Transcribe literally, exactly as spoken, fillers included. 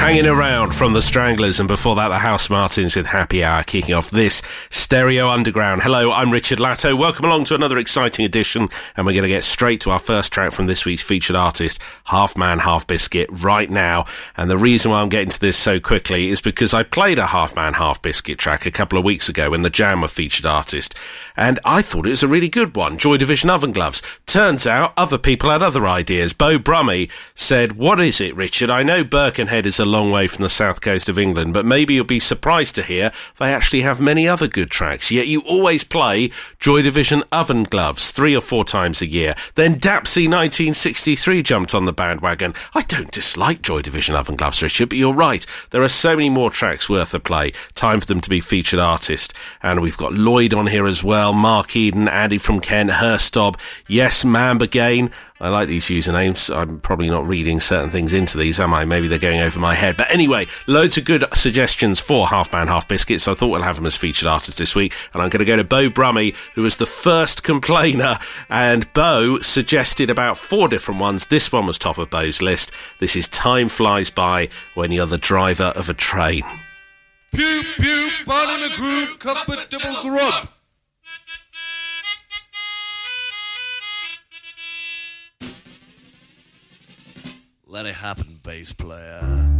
Hanging Around from the Stranglers, and before that the House Martins with Happy Hour, kicking off this Stereo Underground. Hello, I'm Richard Latto. Welcome along to another exciting edition, and we're going to get straight to our first track from this week's featured artist, Half Man Half Biscuit, right now. And the reason why I'm getting to this so quickly is because I played a Half Man Half Biscuit track a couple of weeks ago when the Jam were featured artist, and I thought it was a really good one, Joy Division Oven Gloves. Turns out other people had other ideas. Beau Brummie said, "What is it, Richard? I know Birkenhead is a long way from the south coast of England, but maybe you'll be surprised to hear they actually have many other good tracks, yet you always play Joy Division Oven Gloves three or four times a year." Then Dapsy nineteen sixty-three jumped on the bandwagon. I don't dislike Joy Division Oven Gloves, Richard, but you're right, there are so many more tracks worth a play. Time for them to be featured artist. And we've got Lloyd on here as well, Mark Eden, Andy from Kent, Herstob, Yes Mamba Gain. I like these usernames. I'm probably not reading certain things into these, am I? Maybe they're going over my head. But anyway, loads of good suggestions for Half Man Half Biscuit, so I thought we'll have them as featured artists this week. And I'm going to go to Beau Brummie, who was the first complainer. And Beau suggested about four different ones. This one was top of Beau's list. This is Time Flies By When You're the Driver of a Train. Pew, pew, Barney McGrew, cup of double grub. Let it happen, bass player.